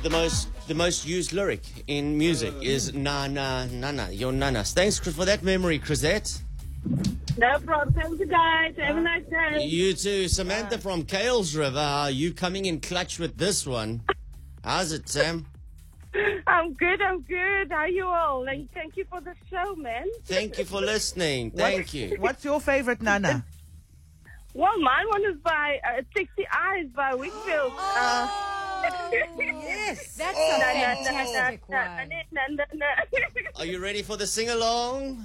the most used lyric in music is na na nana, your nana. Thanks for that memory, Chrisette. No problem. Thank you, guys. Have a nice day. You too. Samantha from Kales River, are you coming in clutch with this one? How's it, Sam? I'm good. How are you all? And thank you for the show, man. Thank you for listening. Thank you. What's your favorite Nana? Well, mine one is by 60 Eyes by Wingfield. Yes. That's a fantastic one. Are you ready for the sing-along?